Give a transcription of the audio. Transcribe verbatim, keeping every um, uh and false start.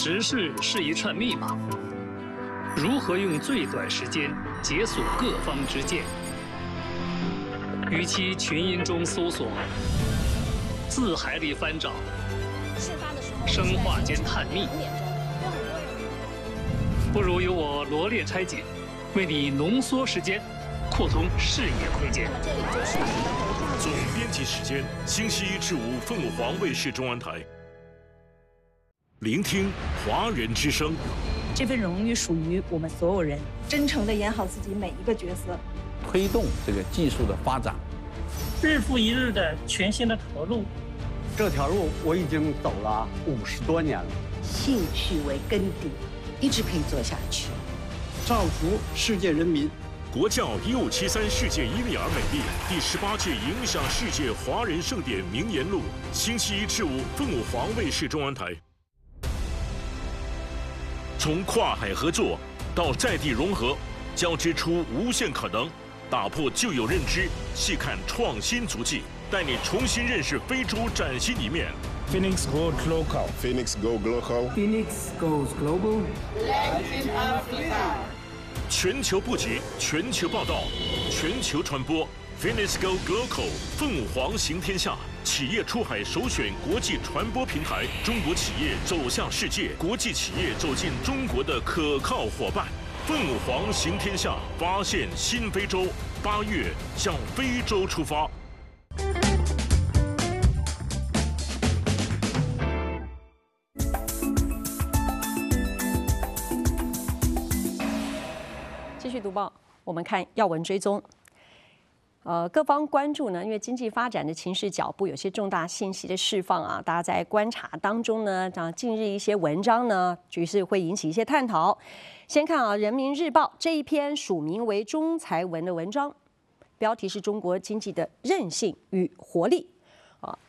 时事是一串密码，如何用最短时间解锁各方之见？与其群音中搜索，字海里翻找，生化间探秘，不如由我罗列拆解，为你浓缩时间，扩通视野空间。 总编辑时间，星期一至五，凤凰卫视中文台。聆听华人之声， 这份荣誉属于我们所有人。真诚地演好自己每一个角色， 推动这个技术的发展， 日复一日的全新的投入。 这条路我已经走了五十多年了， 兴趣为根底，一直可以做下去。 造福世界人民。 国教一五七三世界伊利尔美丽第十八届影响世界华人盛典名言录，星期一至五，凤凰卫视中文台。从跨海合作到在地融合，交织出无限可能，打破旧有认知，细看创新足迹，带你重新认识非洲崭新一面。 Phoenix Goes Global. Phoenix Go Global. Phoenix Goes Global. Latin Africa. 全球布局，全球报道，全球传播。Phoenix Go Global， 凤凰行天下，企业出海首选国际传播平台，中国企业走向世界，国际企业走进中国的可靠伙伴。凤凰行天下，发现新非洲，八月向非洲出发。 继续读报，我们看要闻追踪。呃，各方关注呢，因为经济发展的情势脚步有些重大信息的释放啊，大家在观察当中呢，啊，近日一些文章呢，局势会引起一些探讨。先看啊，《人民日报》这一篇署名为中财文的文章，标题是中国经济的韧性与活力。啊，